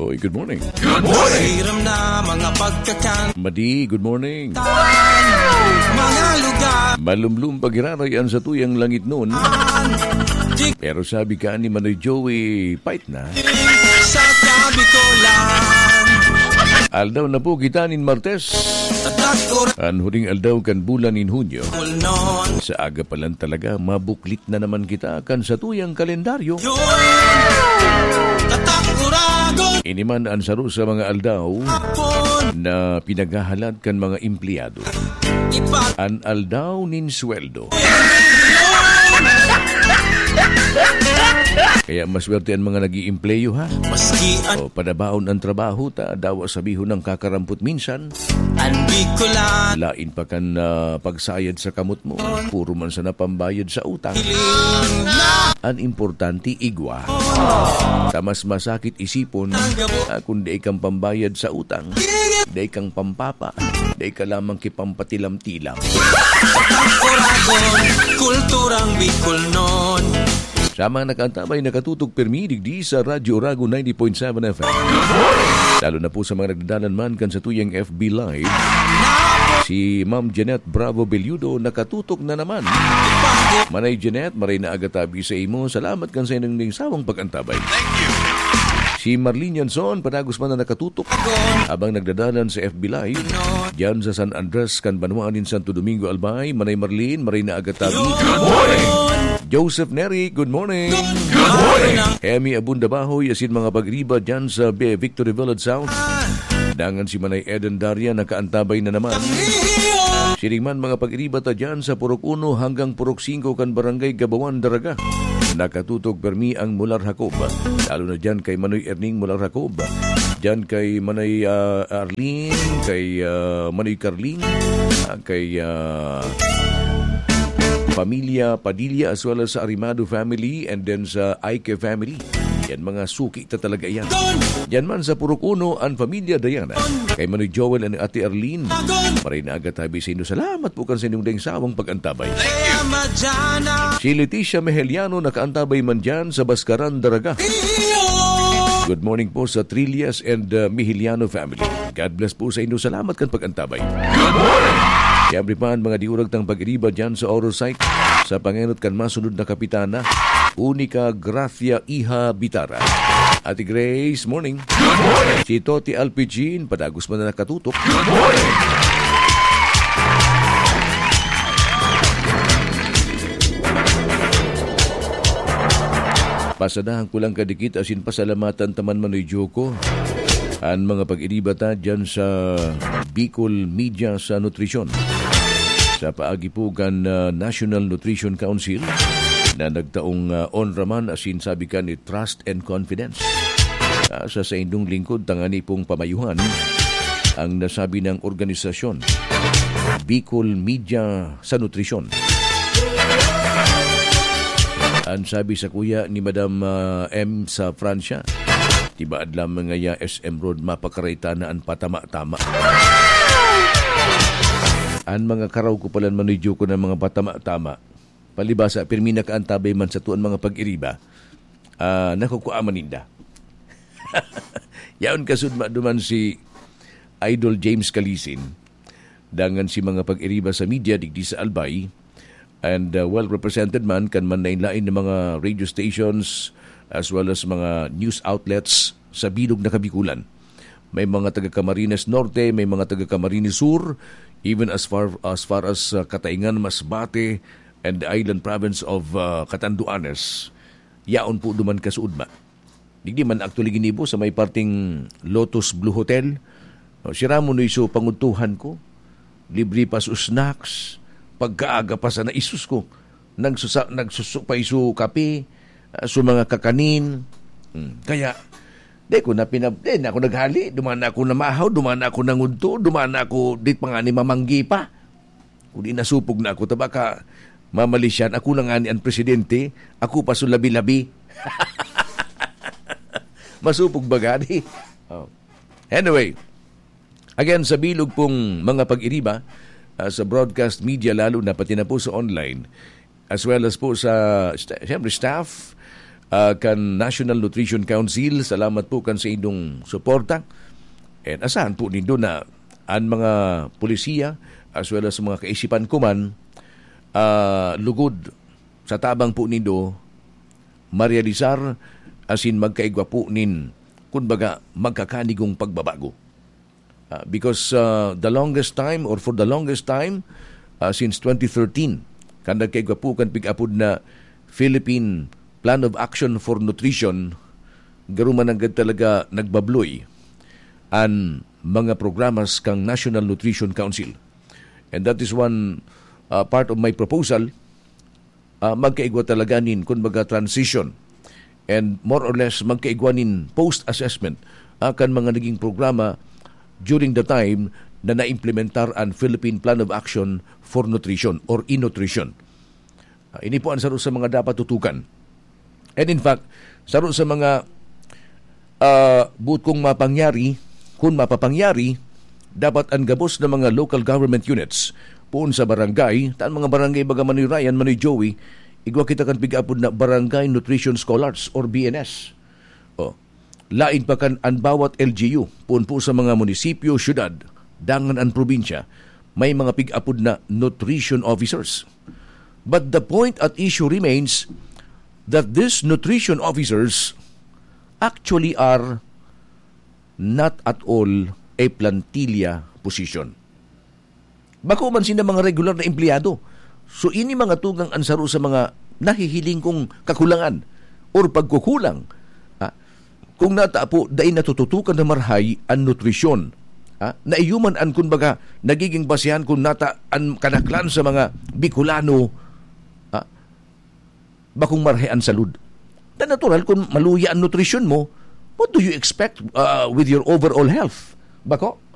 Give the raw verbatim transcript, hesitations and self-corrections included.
Oy, good morning. Good morning. Na mga pagkakan. Madi, good morning. Mga lugar. Malumlum pagirarayan sa tuyang langit noon. Pero sabi ka ni Manoy Joey, fight na. Sa tabi ko lang. Aldaw na po kitanin Martes. Ang huling aldaw kan bulan in Hunyo. Sa aga pa lang talaga, mabuklit na naman kita kan sa tuyang kalendaryo. Iniman ang saro sa mga aldaw na pinaghahalad kan mga empleyado. An aldaw nin sweldo. Kaya maswerte ang mga nag-iempleyo ha. O padabaon ang trabaho ta, dawa sabihon ng kakarampot minsan. Lain pa kan uh, pagsayad sa kamot mo, puro man sa napambayad sa utang. Ang importante igwa. Tamas masakit isipon uh, kung di kang pambayad sa utang, di kang pampapa, di ka lamang kipampatilam-tilam. Kulturang Bicol non. Sama nakaantabay nakatutok permi digdi sa Radyo Orago ninety point seven F M. Lalo na po sa mga nagdadalan man kan sa tuyang F B Live. Si Ma'am Janet Bravo Belyudo nakatutok na naman. Manay Janet, maray na agatabi sa imo. Salamat kan sa inyong ning sawang pag-antabay. Thank you. Si Marlene Yanson, padagos man na nakatutok habang nagdadalan sa F B Live. Diyan sa San Andres, kan Banwaanin, Santo Domingo, Albay. Manay Marlene, maray na agatabi. Good morning! Joseph Neri, good morning. Good morning. Hemi Abundabahoy, asin mga pagriba dyan sa Victory Village South. Dangan si Manay Eden Daria, nakaantabay na naman. Siringman mga pagriba ta dyan sa Purok uno hanggang Purok singko kan Barangay Gabawan, Daraga. Nakatutog permi ang Mular Jacob. Lalo na dyan kay Manoy Erning Mular Jacob. Dyan kay Manay uh, Arlene, kay uh, Manoy Carling, uh, kay... Uh, Pamilya Padilla as well as sa Arimado family and then sa Aike family. Yan mga suki ta talaga yan. Yan man sa Purok uno ang Pamilya Diana. Kay Manoy Joel and Ate Arlene. Maray na agad tabi sa inyo. Salamat po kan sa inyong ding sawang pag-antabay. Si Leticia Meheliano nakaantabay man dyan sa Baskaran, Daraga. Good morning po sa Trillias and uh, Mihiliano family. God bless po sa inyo. Salamat kan pag-antabay. Good morning! Siyempre pa mga diurag tang pag-iriba dyan sa Orosite sa pangenot kan masunod na kapitana, Unica Gracia Iha Bitara. Ate Grace, morning. Good morning. Si Toti Alpigin, padagos man na nakatutok. Good morning. Pasadahan ko lang kadikit asin pasalamatan taman Manoy Joko. Ang mga pag-iriba ta dyan sa Bicol Media sa Nutrisyon. Sa paagipugan uh, National Nutrition Council na nagtaong uh, onraman asin sabi ka ni Trust and Confidence. Uh, sa sa indong lingkod tangani pong pamayuhan ang nasabi ng organisasyon Bicol Media sa Nutrisyon. Ang sabi sa kuya ni Madam uh, M sa Francia, tibaad lamang nga S M Road mapakarayta na ang patama-tama. Ang mga karaw ko pala manidyo ko ng mga patama-tama. Palibasa, pirmi na kaantabay man sa tuan mga pag-iriba, uh, nakukuaman ninda. Yaon kasudma duman si Idol James Calisin, dangan si mga pag-iriba sa media digdi sa Albay, and uh, well-represented man kan man nainlain ng mga radio stations as well as mga news outlets sa bilog na Kabikulan. May mga taga Camarines Norte, may mga taga Camarines Sur, even as far as far as uh, Kataingan, Masbate, and the island province of uh, Catanduanes. Yaon po duman ka sa Udma. Digdi man actually ginibo sa may parting Lotus Blue Hotel. O, sira mo no iso panguntuhan ko. Libre pa sa snacks. Pagkaaga pa sa naisus ko. Nagsusa, nagsusuk pa iso kape. Uh, so mga kakanin. Hmm. Kaya, di ko na pinab... Di na ako naghali. Duman na ako namahaw. Duman na ako nangunto. Duman na ako dit mga ni mamanggi pa. Kung di nasupog na ako, tabaka mamalisyan. Ako lang nga ni ang presidente. Ako pa so labi-labi. Masupog ba gani? Oh. Anyway, again, sa bilog pong mga pag-iriba, uh, sa broadcast media lalo na pati na po sa online, as well as po sa, siyempre, staff, uh, kan National Nutrition Council. Salamat po kan sa inyong suporta. And asahan po nindo na ang mga polisiya as well as mga kaisipan kuman uh, lugod sa tabang po nindo marealisar asin magkaigwa po nin kunbaga magkakanigong pagbabago. Uh, because uh, the longest time or for the longest time uh, since twenty thirteen kan nagkaigwa po kan pig-apod na Philippine Plan of Action for Nutrition garuman agad talaga nagbabloy an mga programas kang National Nutrition Council. And that is one uh, part of my proposal. Uh, magkaigwa talaga nin kung baga transition and more or less magkaigwanin post-assessment akan mga naging programa during the time na na-implementar ang Philippine Plan of Action for Nutrition or e-nutrition. Uh, ini po ang saro sa mga dapat tutukan. And in fact, saro sa mga uh, buot kong mapangyari, kung mapapangyari, dapat ang gabos ng mga local government units poon sa barangay, taan mga barangay baga Manoy Ryan, Manoy Joey, igwa kita kan pig-apod na Barangay Nutrition Scholars or B N S. O, lain pa kan ang bawat L G U, poon po sa mga munisipyo, syudad, dangan ang probinsya, may mga pig-apod na nutrition officers. But the point at issue remains that these nutrition officers actually are not at all a plantilla position. Bako man sila mga regular na empleyado. So ini mga tugang ansaro sa mga nahihiling kong kakulangan or pagkukulang. Ha? Kung nata po, dahil natututukan na marhay ang nutrisyon. Ha? Na iyuman an kun baga nagiging basihan kung nata ang kanaklan sa mga Bicolano. Ha? Bakong marhay ang salud. Na natural kung maluya ang nutrisyon mo, what do you expect uh, with your overall health? Bako?